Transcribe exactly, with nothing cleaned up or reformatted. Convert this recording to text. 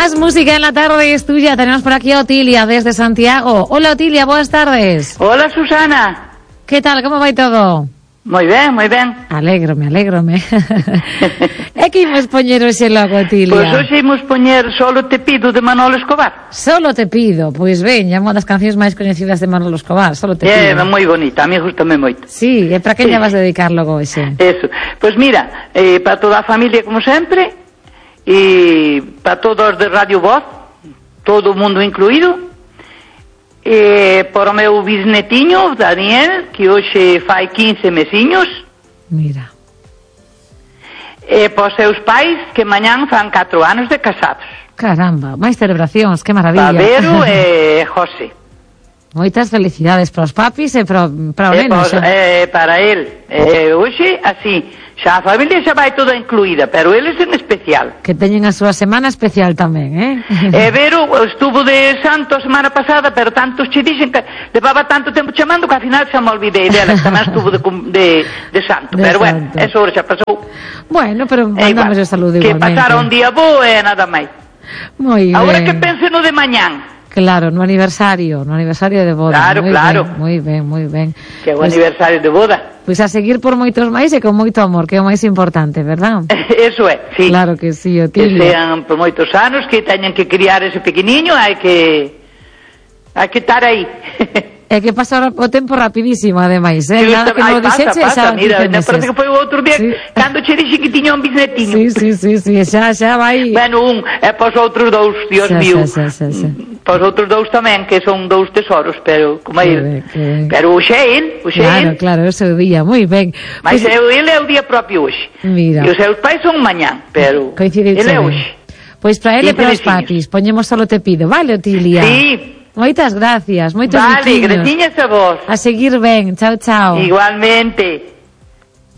Más música en la tarde es tuya. Tenemos por aquí a Otilia desde Santiago. Hola Otilia, buenas tardes. Hola Susana. ¿Qué tal? ¿Cómo va todo? Moi ben, moi ben. Alégrome, alégrome. É que imos poñer hoxe logo, Otilia? Pois hoxe imos poñer Solo te pido de Manolo Escobar. Solo te pido, pois ben, é unha das cancións máis coñecidas de Manolo Escobar. Solo te É, pido. é moi bonita, a mí gustame moito. Sí, e para quen Sí. lle vas dedicar logo hoxe? Eso. Pois mira, eh, para toda a familia como sempre, e para todos de Radio Voz, todo o mundo incluído. E por o meu bisnetiño, Daniel, que hoxe fai quince mesiños. Mira. E para os seus pais, que mañán fan catro anos de casados. Caramba, máis celebracións, que maravilla. Babero e José. Moitas felicidades para os papis e para, para o E neno. pos, xa. eh, para el. E hoxe, así, xa a familia xa vai toda incluída, pero eles en especial. Que teñen a súa semana especial tamén, eh? E Vero estuvo de santo a semana pasada, pero tantos che dixen que levaba tanto tempo chamando que ao final xa me olvidei dela, que tamén estuvo de, de, de santo. De pero bueno, santo. eso ahora xa pasou. Bueno, pero É igual, mandamos o saludo que igualmente. pasara un día bo e nada máis. Moi ben. Agora que pense no de mañán. Claro, no aniversario, no aniversario de boda. Claro, moi claro. Ben, moi ben, moi ben. Que é o Pois- aniversario de boda. Pois a seguir por moitos máis e con moito amor, que é o máis importante, verdad? Eso é, sí. Claro que sí, Que Otilia. sean por moitos anos, que teñen que criar ese pequeniño, hai que hai que estar aí. É que pasa o tempo rapidísimo, ademais, eh? Sí, Nada que ai, non o pasa, dixeche, pasa, xa mira, quince me parece meses. que foi o outro día Sí. cando che dixen que tiña un bisnetiño. Sí, sí, sí, sí, xa, xa vai. Bueno, un, e pos outros dous, Dios Xa, mío. xa, xa, xa, xa. Pos outros dous tamén, que son dous tesoros, pero como Que é ben, que ben. pero hoxe é el, hoxe é Claro, el. claro, é o seu día, moi ben. Mas Pois- é, ele é o día propio hoxe. Mira. E os seus pais son mañán, pero Coincidiu ele é ben. hoxe. Pois para ele e para os quince veciños. papis, poñemos Solo te pido, vale, Otilia? Sí. Moitas gracias, moitos Vale, biquiños. graciñas a vos. A seguir ben, chao, chao. Igualmente.